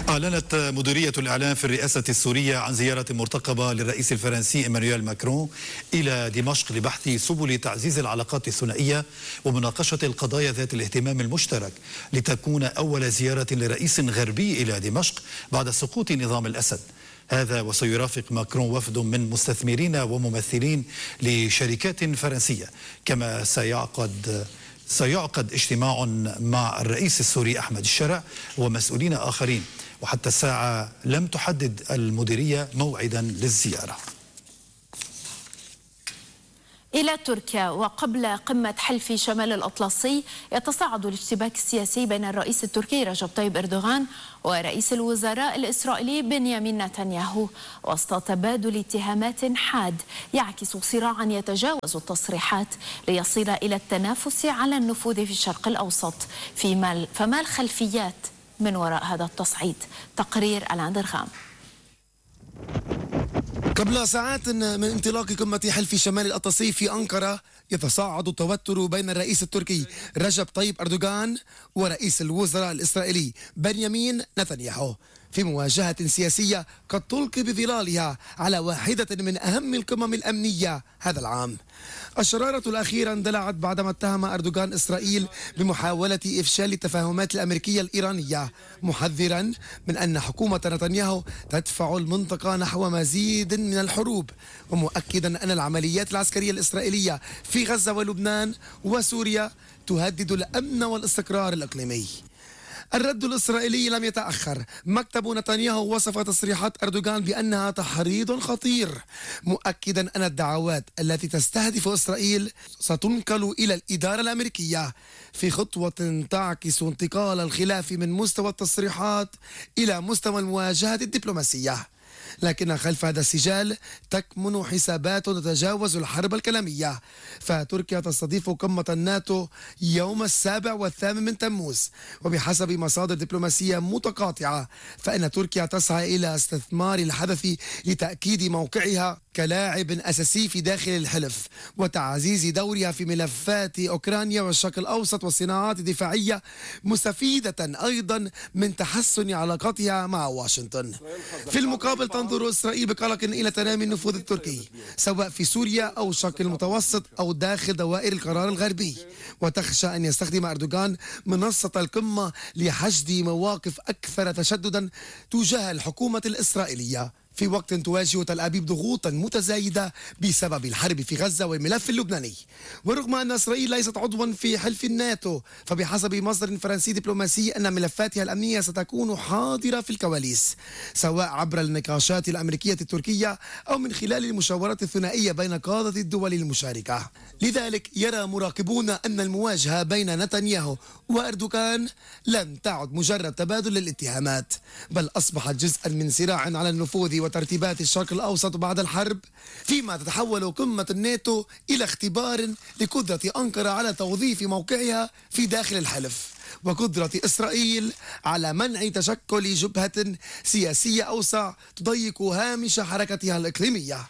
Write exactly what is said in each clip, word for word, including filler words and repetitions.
أعلنت مديرية الإعلام في الرئاسة السورية عن زيارة مرتقبة للرئيس الفرنسي إيمانويل ماكرون إلى دمشق لبحث سبل تعزيز العلاقات الثنائية ومناقشة القضايا ذات الاهتمام المشترك، لتكون أول زيارة لرئيس غربي إلى دمشق بعد سقوط نظام الأسد. هذا وسيرافق ماكرون وفد من مستثمرين وممثلين لشركات فرنسية، كما سيعقد سيعقد اجتماع مع الرئيس السوري أحمد الشرع ومسؤولين آخرين، وحتى الساعة لم تحدد المديرية موعدا للزيارة. إلى تركيا، وقبل قمة حلف شمال الأطلسي يتصاعد الاشتباك السياسي بين الرئيس التركي رجب طيب إردوغان ورئيس الوزراء الإسرائيلي بنيامين نتنياهو، وسط تبادل اتهامات حاد يعكس صراعا يتجاوز التصريحات ليصل إلى التنافس على النفوذ في الشرق الأوسط. في فما الخلفيات من وراء هذا التصعيد؟ تقرير العندرخام. قبل ساعات من انطلاق قمة حلف شمال الأطلسي في أنقرة، يتصاعد التوتر بين الرئيس التركي رجب طيب أردوغان ورئيس الوزراء الإسرائيلي بنيامين نتنياهو في مواجهة سياسية قد تلقي بظلالها على واحدة من أهم القمم الأمنية هذا العام. الشرارة الأخيرة اندلعت بعدما اتهم أردوغان إسرائيل بمحاولة إفشال التفاهمات الأمريكية الإيرانية، محذرا من أن حكومة نتنياهو تدفع المنطقة نحو مزيد من الحروب، ومؤكدا أن العمليات العسكرية الإسرائيلية في غزة ولبنان وسوريا تهدد الأمن والاستقرار الإقليمي. الرد الإسرائيلي لم يتأخر. مكتب نتنياهو وصف تصريحات أردوغان بأنها تحريض خطير، مؤكدا أن الدعوات التي تستهدف إسرائيل ستنقل إلى الإدارة الأمريكية في خطوة تعكس انتقال الخلاف من مستوى التصريحات إلى مستوى المواجهة الدبلوماسية. لكن خلف هذا السجال تكمن حسابات تتجاوز الحرب الكلامية، فتركيا تستضيف قمة الناتو يوم السابع والثامن من تموز، وبحسب مصادر دبلوماسية متقاطعة فإن تركيا تسعى إلى استثمار الحدث لتأكيد موقعها كلاعب أساسي في داخل الحلف، وتعزيز دورها في ملفات أوكرانيا والشرق الأوسط والصناعات الدفاعية، مستفيدة أيضا من تحسن علاقتها مع واشنطن. في المقابل تنظر إسرائيل بقلق إلى تنامي النفوذ التركي سواء في سوريا أو الشرق المتوسط أو داخل دوائر القرار الغربي، وتخشى أن يستخدم أردوغان منصة القمة لحشد مواقف أكثر تشددا تجاه الحكومة الإسرائيلية، في وقت تواجه تل أبيب ضغوطا متزايدة بسبب الحرب في غزة والملف اللبناني. ورغم أن إسرائيل ليست عضوا في حلف الناتو، فبحسب مصدر فرنسي دبلوماسي أن ملفاتها الأمنية ستكون حاضرة في الكواليس، سواء عبر النقاشات الأمريكية التركية أو من خلال المشاورات الثنائية بين قادة الدول المشاركة. لذلك يرى مراقبون أن المواجهة بين نتنياهو وأردوغان لم تعد مجرد تبادل للاتهامات، بل أصبحت جزءا من صراع على النفوذ وترتيبات الشرق الأوسط بعد الحرب، فيما تتحول قمة الناتو إلى اختبار لقدرة أنقرة على توظيف موقعها في داخل الحلف، وقدرة إسرائيل على منع تشكل جبهة سياسية أوسع تضيق هامش حركتها الإقليمية.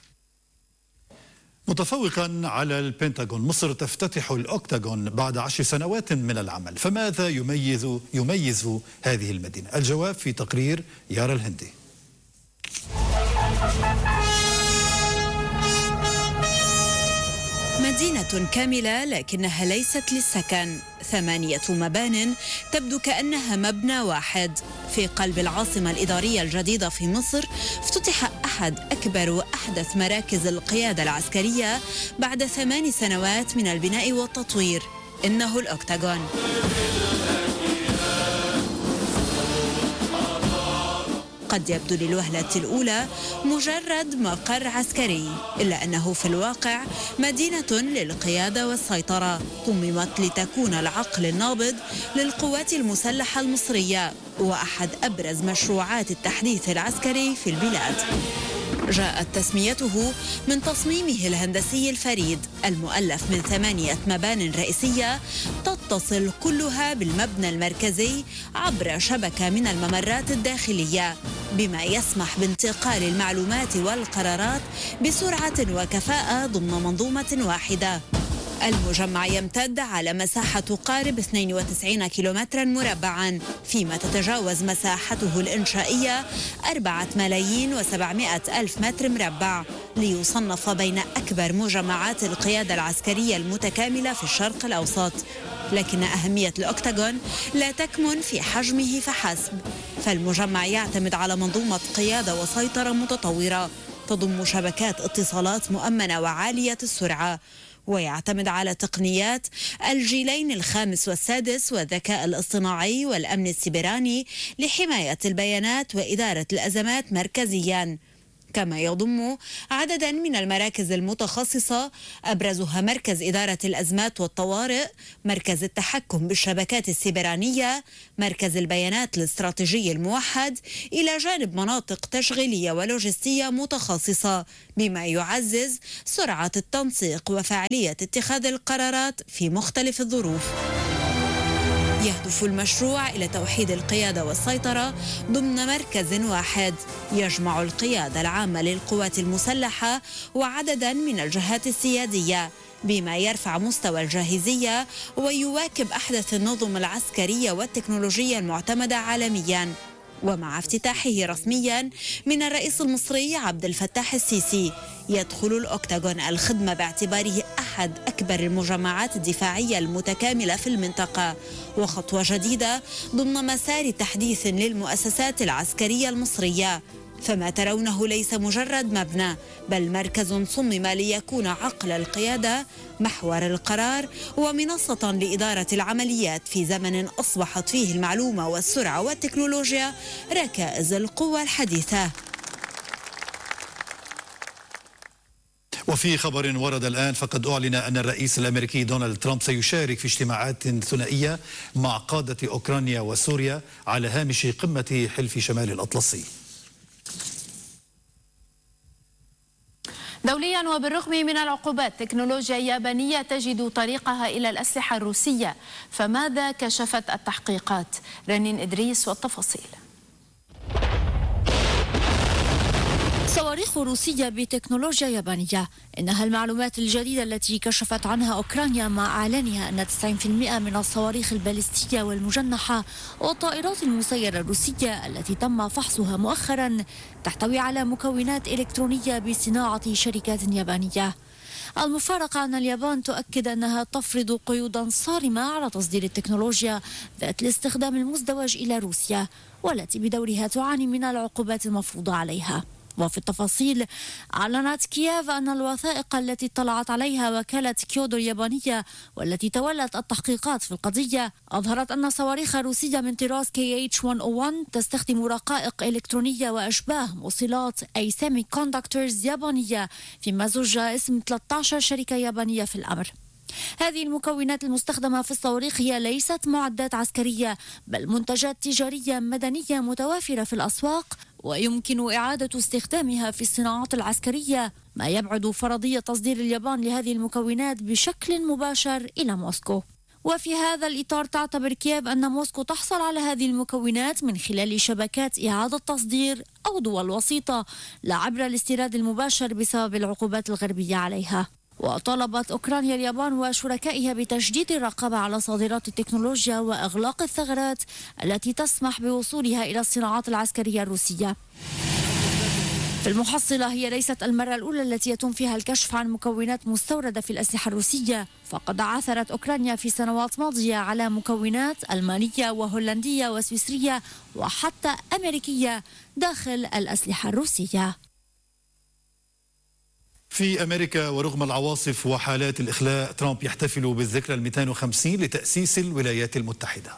متفوقا على البنتاغون، مصر تفتتح الأوكتاغون بعد عشر سنوات من العمل، فماذا يميز يميز هذه المدينة؟ الجواب في تقرير يارا الهندي. مدينة كاملة لكنها ليست للسكن، ثمانية مبان تبدو كأنها مبنى واحد. في قلب العاصمة الإدارية الجديدة في مصر افتتح أحد أكبر وأحدث مراكز القيادة العسكرية بعد ثمان سنوات من البناء والتطوير، إنه الأوكتاغون. قد يبدو للوهلة الأولى مجرد مقر عسكري، إلا أنه في الواقع مدينة للقيادة والسيطرة، صممت لتكون العقل النابض للقوات المسلحة المصرية، وأحد أبرز مشروعات التحديث العسكري في البلاد. جاءت تسميته من تصميمه الهندسي الفريد المؤلف من ثمانية مبان رئيسية تتصل كلها بالمبنى المركزي عبر شبكة من الممرات الداخلية، بما يسمح بانتقال المعلومات والقرارات بسرعة وكفاءة ضمن منظومة واحدة. المجمع يمتد على مساحة تقارب اثنين وتسعين كيلومترا مربعا، فيما تتجاوز مساحته الإنشائية أربعة ملايين وسبعمائة ألف متر مربع، ليصنف بين أكبر مجمعات القيادة العسكرية المتكاملة في الشرق الأوسط. لكن أهمية الأوكتاغون لا تكمن في حجمه فحسب، فالمجمع يعتمد على منظومة قيادة وسيطرة متطورة تضم شبكات اتصالات مؤمنة وعالية السرعة، ويعتمد على تقنيات الجيلين الخامس والسادس والذكاء الاصطناعي والأمن السيبراني لحماية البيانات وإدارة الأزمات مركزياً، كما يضم عددا من المراكز المتخصصة أبرزها مركز إدارة الأزمات والطوارئ، مركز التحكم بالشبكات السيبرانية، مركز البيانات الاستراتيجي الموحد، إلى جانب مناطق تشغيلية ولوجستية متخصصة، بما يعزز سرعة التنسيق وفاعلية اتخاذ القرارات في مختلف الظروف. يهدف المشروع إلى توحيد القيادة والسيطرة ضمن مركز واحد يجمع القيادة العامة للقوات المسلحة وعددا من الجهات السيادية، بما يرفع مستوى الجاهزية ويواكب أحدث النظم العسكرية والتكنولوجية المعتمدة عالميا. ومع افتتاحه رسميا من الرئيس المصري عبد الفتاح السيسي، يدخل الأوكتاغون الخدمة باعتباره أحد أكبر المجمعات الدفاعية المتكاملة في المنطقة، وخطوة جديدة ضمن مسار تحديث للمؤسسات العسكرية المصرية. فما ترونه ليس مجرد مبنى، بل مركز صمم ليكون عقل القيادة، محور القرار، ومنصة لإدارة العمليات في زمن أصبحت فيه المعلومة والسرعة والتكنولوجيا ركائز القوى الحديثة. وفي خبر ورد الآن، فقد أعلن أن الرئيس الأمريكي دونالد ترامب سيشارك في اجتماعات ثنائية مع قادة أوكرانيا وسوريا على هامش قمة حلف شمال الأطلسي. دوليا، وبالرغم من العقوبات، تكنولوجيا يابانية تجد طريقها إلى الأسلحة الروسية، فماذا كشفت التحقيقات؟ رنين إدريس والتفاصيل. صواريخ روسية بتكنولوجيا يابانية، إنها المعلومات الجديدة التي كشفت عنها أوكرانيا مع إعلانها أن تسعين بالمئة من الصواريخ البالستية والمجنحة والطائرات المسيرة الروسية التي تم فحصها مؤخرا تحتوي على مكونات إلكترونية بصناعة شركات يابانية. المفارقة أن اليابان تؤكد أنها تفرض قيودا صارمة على تصدير التكنولوجيا ذات الاستخدام المزدوج إلى روسيا، والتي بدورها تعاني من العقوبات المفروضة عليها. وفي التفاصيل، أعلنت كييف أن الوثائق التي اطلعت عليها وكالة كيودو اليابانية والتي تولت التحقيقات في القضية أظهرت أن صواريخ روسية من طراز كي إتش مئة وواحد تستخدم رقائق إلكترونية وأشباه موصلات أي سيمي كوندكتورز يابانية، فيما زج اسم ثلاثة عشر شركة يابانية في الأمر. هذه المكونات المستخدمة في الصواريخ هي ليست معدات عسكرية، بل منتجات تجارية مدنية متوافرة في الأسواق، ويمكن إعادة استخدامها في الصناعات العسكرية، ما يبعد فرضية تصدير اليابان لهذه المكونات بشكل مباشر إلى موسكو. وفي هذا الإطار تعتبر كييف أن موسكو تحصل على هذه المكونات من خلال شبكات إعادة تصدير أو دول وسيطة، لا عبر الاستيراد المباشر بسبب العقوبات الغربية عليها. وطالبت أوكرانيا اليابان وشركائها بتشديد الرقابة على صادرات التكنولوجيا وإغلاق الثغرات التي تسمح بوصولها إلى الصناعات العسكرية الروسية. في المحصلة، هي ليست المرة الأولى التي يتم فيها الكشف عن مكونات مستوردة في الأسلحة الروسية، فقد عثرت أوكرانيا في سنوات ماضية على مكونات ألمانية وهولندية وسويسرية وحتى أمريكية داخل الأسلحة الروسية. في أمريكا، ورغم العواصف وحالات الإخلاء، ترامب يحتفل بالذكرى المئتين وخمسين لتأسيس الولايات المتحدة.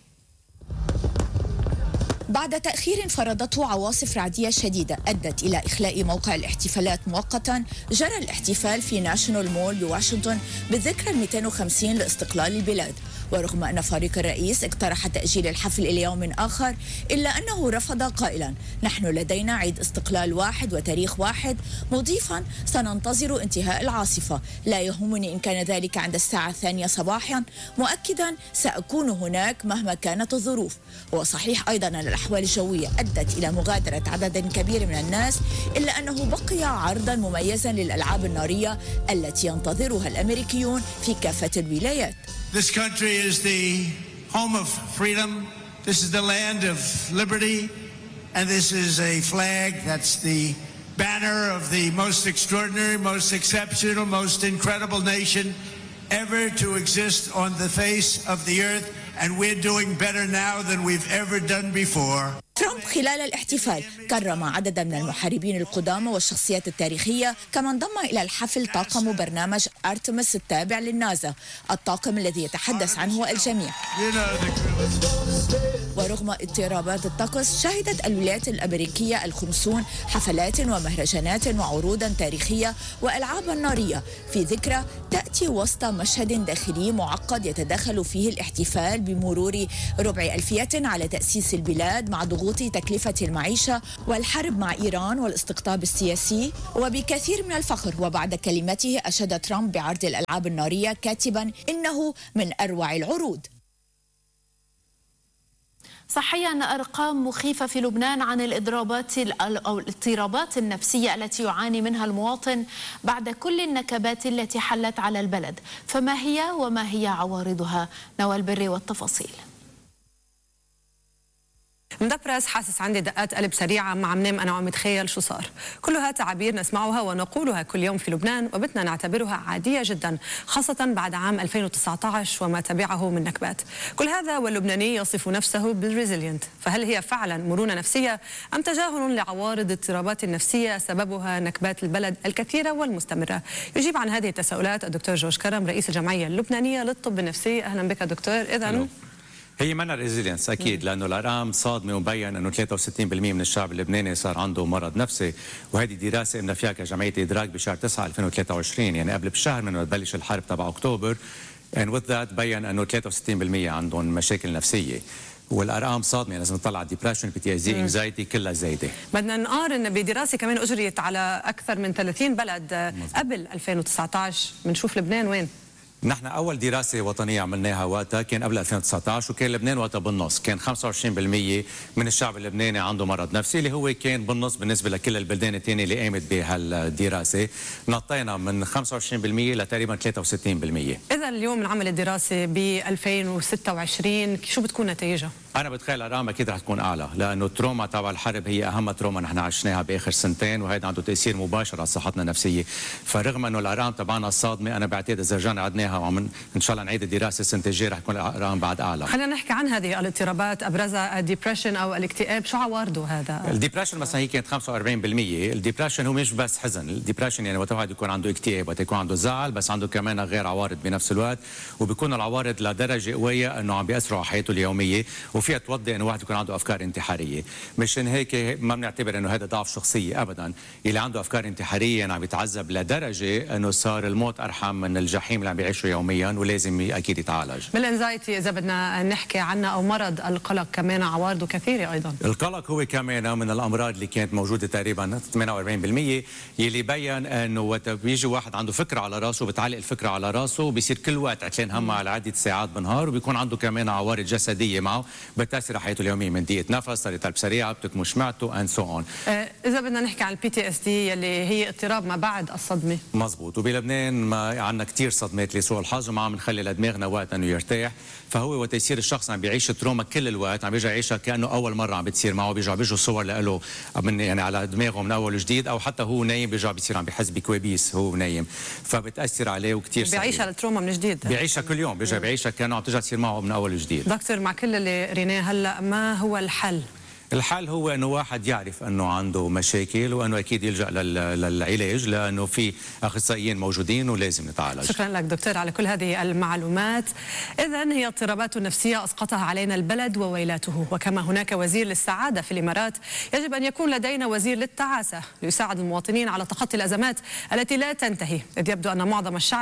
بعد تأخير فرضته عواصف رعدية شديدة أدت إلى إخلاء موقع الاحتفالات مؤقتا، جرى الاحتفال في ناشونال مول بواشنطن بالذكرى المئتين وخمسين لاستقلال البلاد، ورغم أن فريق الرئيس اقترح تأجيل الحفل إلى يوم آخر إلا أنه رفض قائلا: نحن لدينا عيد استقلال واحد وتاريخ واحد، مضيفا: سننتظر انتهاء العاصفة، لا يهمني إن كان ذلك عند الساعة الثانية صباحا، مؤكدا: سأكون هناك مهما كانت الظروف. وصحيح أيضا أن الأحوال الجوية أدت إلى مغادرة عدد كبير من الناس، إلا أنه بقي عرضا مميزا للألعاب النارية التي ينتظرها الأمريكيون في كافة الولايات. This country is the home of freedom. This is the land of liberty. And this is a flag that's the banner of the most extraordinary, most exceptional, most incredible nation ever to exist on the face of the earth. And we're doing better now than we've ever done before. ترامب خلال الاحتفال كرم عددا من المحاربين القدامى والشخصيات التاريخية، كما انضم إلى الحفل طاقم برنامج أرتمس التابع للنازا، الطاقم الذي يتحدث عنه الجميع. ورغم اضطرابات الطقس، شهدت الولايات الأمريكية الخمسون حفلات ومهرجانات وعروضا تاريخية وألعابا نارية في ذكرى تأتي وسط مشهد داخلي معقد يتداخل فيه الاحتفال بمرور ربع ألفية على تأسيس البلاد مع ضغوط تكلفة المعيشة والحرب مع إيران والاستقطاب السياسي وبكثير من الفخر. وبعد كلمته أشاد ترامب بعرض الألعاب النارية كاتبا: إنه من أروع العروض. صحيح أن أرقام مخيفة في لبنان عن الإضرابات أو الاضطرابات النفسية التي يعاني منها المواطن بعد كل النكبات التي حلت على البلد، فما هي وما هي عوارضها؟ نوال بري والتفاصيل. مدبرس حاسس عندي دقات قلب سريعة، ما عم نام أنا وعم أتخيل شو صار. كلها تعابير نسمعها ونقولها كل يوم في لبنان وبدنا نعتبرها عادية جدا، خاصة بعد عام ألفين وتسعة عشر وما تبعه من نكبات. كل هذا واللبناني يصف نفسه بالريزيلينت، فهل هي فعلا مرونة نفسية أم تجاهل لعوارض الاضطرابات النفسية سببها نكبات البلد الكثيرة والمستمرة؟ يجيب عن هذه التساؤلات الدكتور جورج كرم رئيس الجمعية اللبنانية للطب النفسي. أهلا بك دكتور. إذن هي منها ريزيلينس اكيد، لانه الارقام صادمه ومبين انه ثلاثة وستين بالمئة من الشعب اللبناني صار عنده مرض نفسي، وهذه دراسه قمنا فيها كجمعيه ادراك بشهر تسعة ألفين وثلاثة وعشرين، يعني قبل بشهر من ما تبلش الحرب تبع اكتوبر، and with that بين انه ثلاثة وستين بالمئة عندهم مشاكل نفسيه، والارقام صادمه. لازم نطلع على ديبرشن، بي تي اس دي، انكزايتي، كلها زايده. بدنا نقارن بدراسه كمان اجريت على اكثر من ثلاثين بلد قبل ألفين وتسعة عشر، بنشوف لبنان وين؟ نحن اول دراسه وطنيه عملناها وقتها كان قبل ألفين وتسعة عشر، وكان لبنان وقتها بالنص، كان خمسة وعشرين بالمئة من الشعب اللبناني عنده مرض نفسي، اللي هو كان بالنص بالنسبه لكل البلدان الثانيه اللي قامت بهالدراسه. نطينا من خمسة وعشرين بالمئة لتقريبا ثلاثة وستين بالمئة. اذا اليوم نعمل الدراسه ب ألفين وستة وعشرين، شو بتكون نتائجها؟ انا بتخيل الارقام اكيد رح تكون اعلى، لانه التروما تبع الحرب هي اهم تروما نحن عشناها باخر سنتين، وهذا عنده تاثير مباشر على صحتنا النفسيه. فرغم انه الارقام تبعنا الصادمه، انا بعتقد اذا رجعنا عدناها وعم ان شاء الله نعيد الدراسه السنه الجايه رح تكون الارقام بعد اعلى. خلينا نحكي عن هذه الاضطرابات، ابرزها الديبرشن او الاكتئاب، شو عوارضه هذا؟ الديبرشن مثلا هي كانت خمسة وأربعين بالمئة، الديبرشن هو مش بس حزن، الديبرشن يعني وقت واحد يكون عنده اكتئاب، وقت يكون عنده زعل، بس عنده كمان غير عوارض بنفس الوقت، وبيكون العوارض لدرجه قويه انه عم بياثروا على حياته اليوميه، وفيها توضي انه واحد يكون عنده افكار انتحاريه. مشان هيك ما بنعتبر انه هذا ضعف شخصيه ابدا، اللي عنده افكار انتحاريه يعني عم يتعذب لدرجه انه صار الموت ارحم من الجحيم اللي عم بيعيشه يوميا، ولازم اكيد يتعالج. من الانزايتي اذا بدنا نحكي عنها، او مرض القلق كمان عوارضه كثيره ايضا. القلق هو كمان من الامراض اللي كانت موجوده تقريبا ثمانية وأربعين بالمئة، يلي بين انه وقت بيجي واحد عنده فكره على راسه، بتعلق الفكره على راسه، وبصير كل وقت عتلان همه على عده ساعات بالنهار، وبيكون عنده كمان عوارض جسديه معه بتاثر على حياته اليوميه، من ضيقه نفس، صار قلب سريعه، بتكمش معدته، اند سو اون. اذا بدنا نحكي عن البي تي اس دي يلي هي اضطراب ما بعد الصدمه. مزبوط، وبلبنان ما عندنا كثير صدمات لسوء الحظ، وما عم نخلي لدماغنا وقت انه يرتاح، فهو وقت يصير الشخص عم بيعيش تروما كل الوقت، عم بيرجع يعيشها كانه اول مره عم بتصير معه، بيرجع بيجوا صور له من يعني على دماغه من اول وجديد، او حتى هو نايم بيرجع بيصير عم بيحس بكوابيس هو نايم، فبتاثر عليه وكثير صعب. بيعيشها التروما من جديد، بيعيشها كل يوم، بيرجع بيعيشها كانه عم ترجع تصير معه من اول وجديد. دكتور، مع كل اللي قريناه هلا، ما هو الحل؟ الحل هو انه واحد يعرف انه عنده مشاكل، وانه اكيد يلجا للعلاج، لانه في اخصائيين موجودين ولازم نتعالج. شكرا لك دكتور على كل هذه المعلومات. اذا هي اضطرابات نفسيه اسقطها علينا البلد وويلاته، وكما هناك وزير للسعاده في الامارات، يجب ان يكون لدينا وزير للتعاسه ليساعد المواطنين على تخطي الازمات التي لا تنتهي، اذ يبدو ان معظم الشعب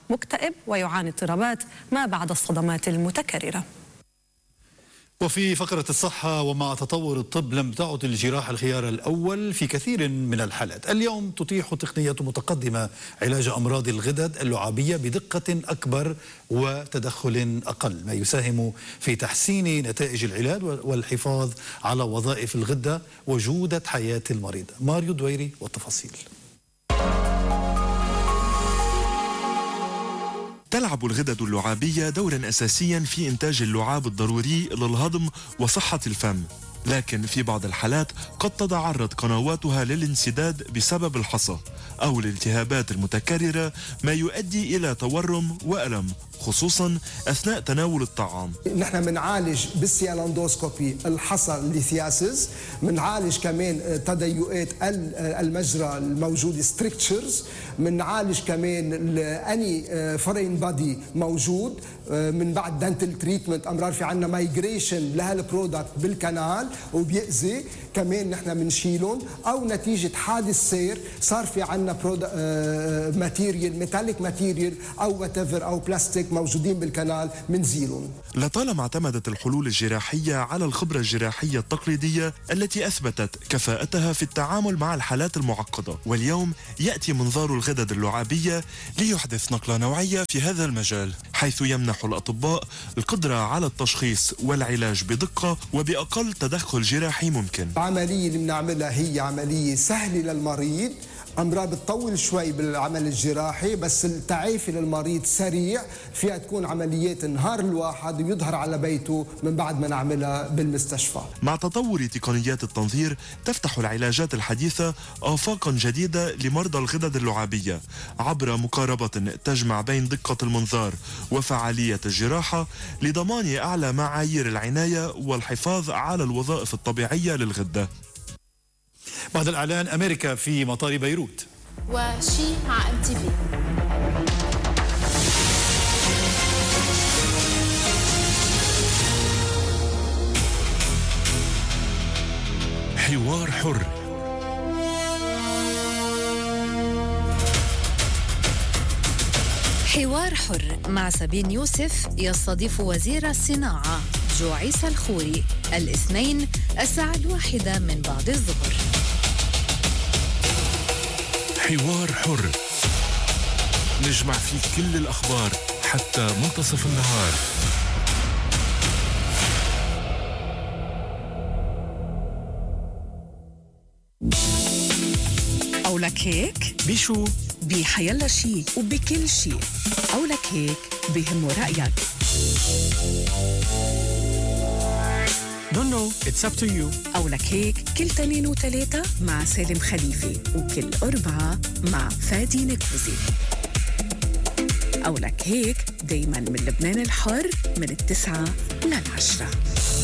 مكتئب ويعاني اضطرابات ما بعد الصدمات المتكررة. وفي فقرة الصحة، ومع تطور الطب لم تعد الجراحة الخيار الأول في كثير من الحالات. اليوم تتيح تقنيات متقدمة علاج أمراض الغدد اللعابية بدقة أكبر وتدخل أقل، ما يساهم في تحسين نتائج العلاج والحفاظ على وظائف الغدة وجودة حياة المريض. ماريو دويري والتفاصيل. تلعب الغدد اللعابية دورا أساسيا في إنتاج اللعاب الضروري للهضم وصحة الفم، لكن في بعض الحالات قد تتعرض قنواتها للانسداد بسبب الحصى أو الالتهابات المتكررة، ما يؤدي إلى تورم وألم خصوصا أثناء تناول الطعام. نحن بنعالج بالسيالاندوسكوبي الحصى الليثياسيس، بنعالج كمان تضيقات المجرى الموجودة ستريكتشرز، بنعالج كمان اني فورين بادي موجود من بعد دنتل تريتمنت. امرار في عندنا مايجريشن لهالبرودكت بالكنال وبيأذي كمان نحن بنشيلهم، او نتيجه حادث سير صار في عندنا ماتيريال ميتاليك ماتيريال او وات ايفر او بلاستيك موجودين بالكنال منزيلهم. لطالما اعتمدت الحلول الجراحيه على الخبره الجراحيه التقليديه التي اثبتت كفاءتها في التعامل مع الحالات المعقده، واليوم ياتي منظار الغدد اللعابيه ليحدث نقله نوعيه في هذا المجال، حيث يمنح الاطباء القدره على التشخيص والعلاج بدقه وباقل تدخل جراحي ممكن. العمليه اللي بنعملها هي عمليه سهله للمريض، أمرها بتطول شوي بالعمل الجراحي، بس التعافي للمريض سريع، فيها تكون عمليات نهار الواحد ويظهر على بيته من بعد ما نعملها بالمستشفى. مع تطور تقنيات التنظير تفتح العلاجات الحديثة آفاقا جديدة لمرضى الغدد اللعابية عبر مقاربة تجمع بين دقة المنظار وفعالية الجراحة لضمان أعلى معايير العناية والحفاظ على الوظائف الطبيعية للغدة. بعد الإعلان، أمريكا في مطار بيروت. وشي مع ام تي في. حوار حر. حوار حر مع سابين يوسف يستضيف وزير الصناعة جو عيسى الخوري الاثنين الساعة الواحدة من بعد الظهر. حوار حر نجمع فيه كل الأخبار حتى منتصف النهار. أو لك هيك بشو بحيلا شي وبكل شي. أو لك هيك بهم رأيك. No no it's up to you. أو لك هيك كل تنين وتلاتة مع سالم خليفي، وكل أربعة مع فادي نكوزي. أو لك هيك دايما من لبنان الحر من التسعة للعشرة.